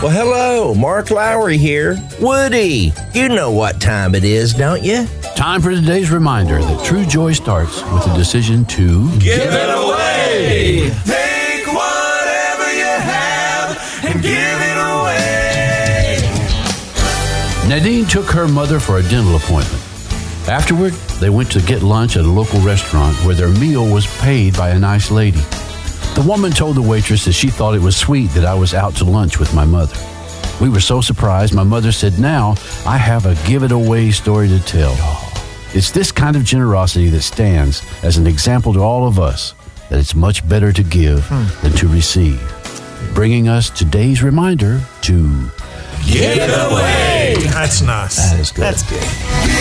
Well, hello, Mark Lowry here. Woody, you know what time it is, don't you? Time for today's reminder that true joy starts with a decision to give it away. Take whatever you have and give it away. Nadine took her mother for a dental appointment. Afterward, they went to get lunch at a local restaurant where their meal was paid by a nice lady. The woman told the waitress that she thought it was sweet that I was out to lunch with my mother. We were so surprised, my mother said, "Now I have a give-it-away story to tell." It's this kind of generosity that stands as an example to all of us that it's much better to give than to receive. Bringing us today's reminder to give it away. That's nice. That is good. That's good.